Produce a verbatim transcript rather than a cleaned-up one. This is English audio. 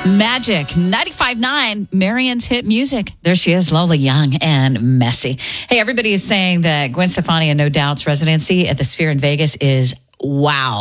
Magic ninety-five point nine, Marion's hit music. There she is, Lola Young and Messy. Hey, everybody is saying that Gwen Stefani and No Doubt's residency at the Sphere in Vegas is wow.